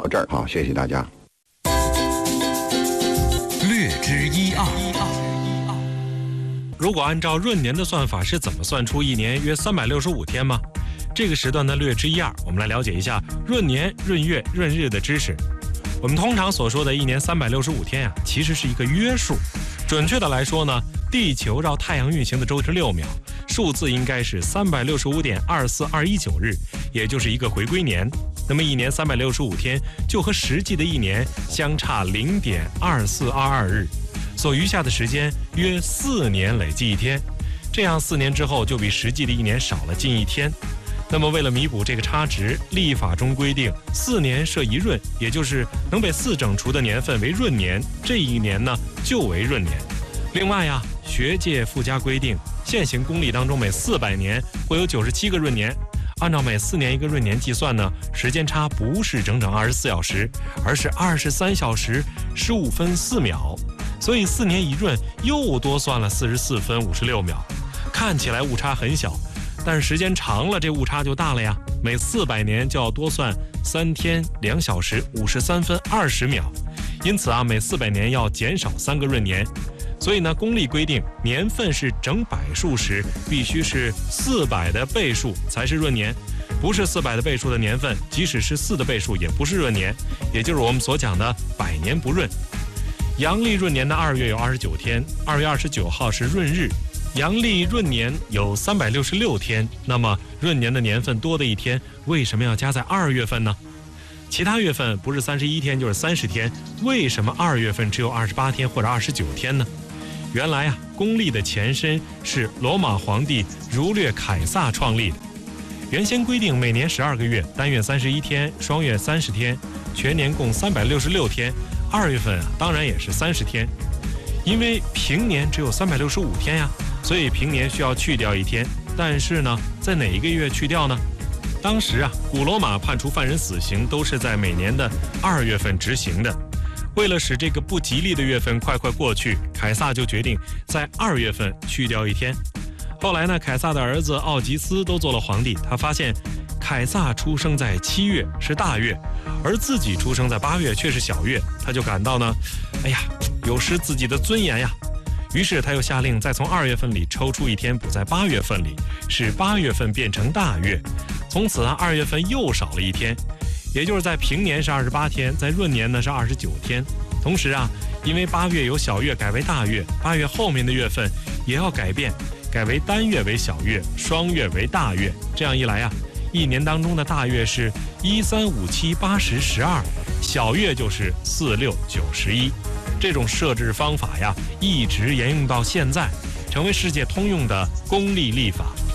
这儿。好，谢谢大家。 略知一二。 如果按照闰年的算法，是怎么算出一年约365天吗？这个时段的略知一二，我们来了解一下闰年、闰月、闰日的知识。我们通常所说的一年365天呀，其实是一个约数。准确的来说呢，地球绕太阳运行的周是6秒，数字应该是365.24219日，也就是一个回归年。那么一年365天就和实际的一年相差0.2422日，所余下的时间约4年累计一天，这样4年之后就比实际的一年少了近1天。那么为了弥补这个差值，历法中规定4年设一闰，也就是能被4整除的年份为闰年，这一年呢就为闰年。另外呀，学界附加规定，现行公历当中每400年会有97个闰年，按照每4年一个闰年计算呢，时间差不是整整24小时，而是23小时15分4秒，所以4年一闰又多算了44分56秒。看起来误差很小，但是时间长了，这误差就大了呀。每400年就要多算3天2小时53分20秒，因此啊，每400年要减少3个闰年。所以呢，公历规定年份是整百数时，必须是400的倍数才是闰年，不是400的倍数的年份，即使是4的倍数也不是闰年，也就是我们所讲的百年不闰。阳历闰年的2月有29天，2月29号是闰日。阳历闰年有366天，那么闰年的年份多的一天，为什么要加在2月份呢？其他月份不是31天就是30天，为什么2月份只有28天或者29天呢？原来啊，公历的前身是罗马皇帝儒略凯撒创立的。原先规定每年12个月，单月31天，双月30天，全年共366天，2月份啊当然也是30天。因为平年只有365天呀，所以平年需要去掉1天。但是呢，在哪一个月去掉呢？当时啊，古罗马判处犯人死刑都是在每年的2月份执行的。为了使这个不吉利的月份快快过去，凯撒就决定在2月份去掉1天。后来呢，凯撒的儿子奥吉斯都做了皇帝，他发现凯撒出生在7月是大月，而自己出生在8月却是小月，他就感到呢，哎呀，有失自己的尊严呀。于是他又下令再从2月份里抽出1天补在8月份里，使8月份变成大月。从此啊，2月份又少了1天，也就是在平年是28天，在闰年呢是29天。同时啊，因为8月由小月改为大月，8月后面的月份也要改变，改为单月为小月，双月为大月。这样一来啊，一年当中的大月是1、3、5、7、8、10、12，小月就是4、6、9、11。这种设置方法呀，一直沿用到现在，成为世界通用的公历历法。